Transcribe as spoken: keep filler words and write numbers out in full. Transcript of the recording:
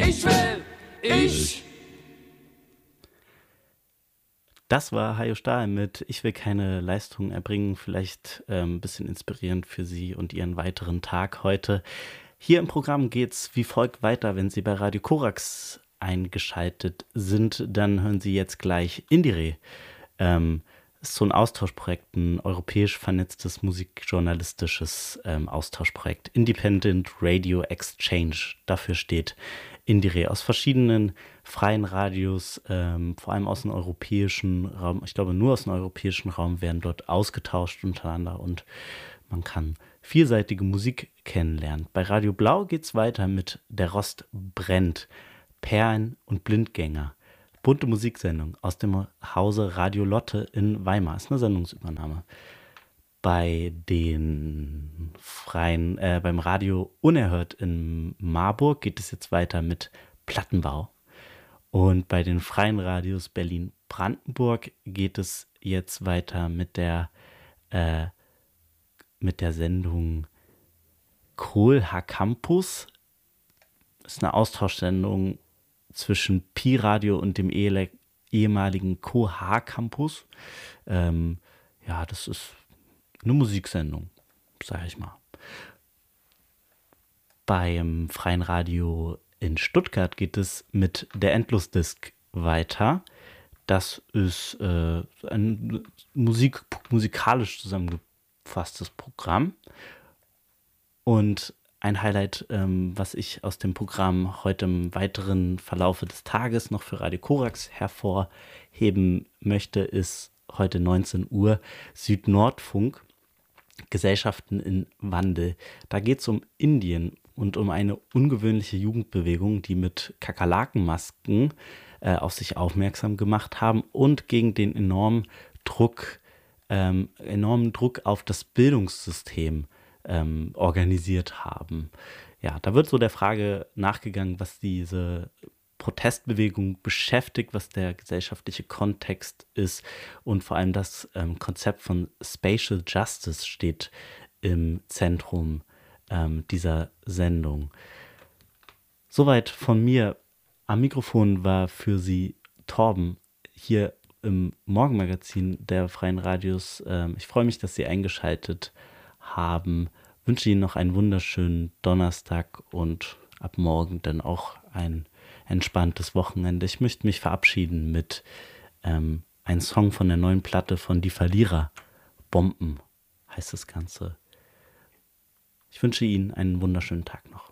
Ich will, ich. Das war Hajo Stahl mit Ich will keine Leistung erbringen. Vielleicht ähm, ein bisschen inspirierend für Sie und Ihren weiteren Tag heute. Hier im Programm geht's wie folgt weiter. Wenn Sie bei Radio Korax eingeschaltet sind, dann hören Sie jetzt gleich Indire. Ähm, ist so ein Austauschprojekt, ein europäisch vernetztes musikjournalistisches ähm, Austauschprojekt. Independent Radio Exchange. Dafür steht Indire aus verschiedenen freien Radios, ähm, vor allem aus dem europäischen Raum, ich glaube nur aus dem europäischen Raum, werden dort ausgetauscht untereinander und man kann vielseitige Musik kennenlernen. Bei Radio Blau geht es weiter mit Der Rost brennt, Perlen und Blindgänger. Bunte Musiksendung aus dem Hause Radio Lotte in Weimar. Ist eine Sendungsübernahme. Bei den freien, äh, beim Radio Unerhört in Marburg geht es jetzt weiter mit Plattenbau. Und bei den freien Radios Berlin-Brandenburg geht es jetzt weiter mit der, äh, mit der Sendung Kohlha Campus. Das ist eine Austauschsendung zwischen Pi Radio und dem ehle- ehemaligen Koha Campus. Ähm, ja, das ist eine Musiksendung, sage ich mal. Beim freien Radio in Stuttgart geht es mit der Endlosdisk weiter. Das ist äh, ein Musik, musikalisch zusammengefasstes Programm. Und ein Highlight, ähm, was ich aus dem Programm heute im weiteren Verlaufe des Tages noch für Radio Korax hervorheben möchte, ist heute neunzehn Uhr Süd-Nord-Funk, Gesellschaften in Wandel. Da geht es um Indien und um eine ungewöhnliche Jugendbewegung, die mit Kakerlakenmasken äh, auf sich aufmerksam gemacht haben und gegen den enormen Druck, ähm, enormen Druck auf das Bildungssystem ähm, organisiert haben. Ja, da wird so der Frage nachgegangen, was diese Protestbewegung beschäftigt, was der gesellschaftliche Kontext ist und vor allem das ähm, Konzept von Spatial Justice steht im Zentrum ähm, dieser Sendung. Soweit von mir. Am Mikrofon war für Sie Torben hier im Morgenmagazin der Freien Radios. Ähm, ich freue mich, dass Sie eingeschaltet haben. Wünsche Ihnen noch einen wunderschönen Donnerstag und ab morgen dann auch ein entspanntes Wochenende. Ich möchte mich verabschieden mit ähm, einem Song von der neuen Platte von Die Verlierer. Bomben heißt das Ganze. Ich wünsche Ihnen einen wunderschönen Tag noch.